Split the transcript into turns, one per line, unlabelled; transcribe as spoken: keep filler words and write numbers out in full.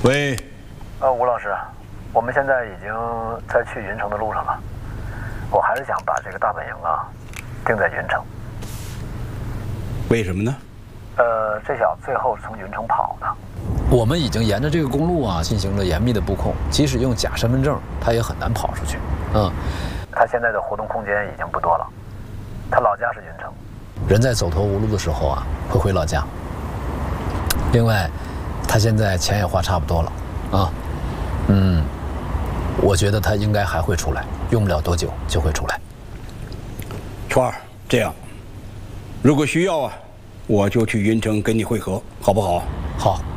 喂，
呃，吴老师，我们现在已经在去云城的路上了。我还是想把这个大本营啊定在云城。
为什么呢？
呃，这小子最后是从云城跑的。
我们已经沿着这个公路啊进行了严密的布控，即使用假身份证，他也很难跑出去。嗯，
他现在的活动空间已经不多了。他老家是云城。
人在走投无路的时候啊，会回老家。另外，他现在钱也花差不多了，啊，嗯，我觉得他应该还会出来，用不了多久就会出来。
川儿，这样，如果需要啊，我就去云城跟你会合，好不好？
好。